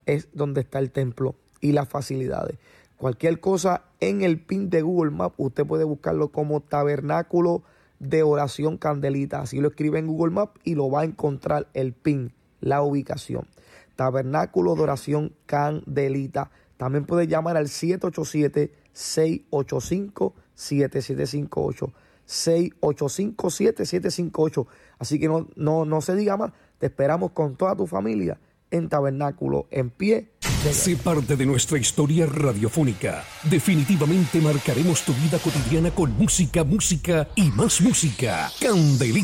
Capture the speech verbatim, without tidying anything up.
es donde está el templo y las facilidades. Cualquier cosa en el pin de Google Maps, usted puede buscarlo como Tabernáculo de Oración Candelita. Así lo escribe en Google Maps y lo va a encontrar el pin, la ubicación. Tabernáculo de Oración Candelita. También puede llamar al siete ocho siete, seis ocho cinco, siete siete cinco ocho. seis ocho cinco, siete siete cinco ocho. Así que no, no, no se diga más. Te esperamos con toda tu familia en Tabernáculo en pie. Sé parte de nuestra historia radiofónica. Definitivamente marcaremos tu vida cotidiana con música, música y más música. Candelita.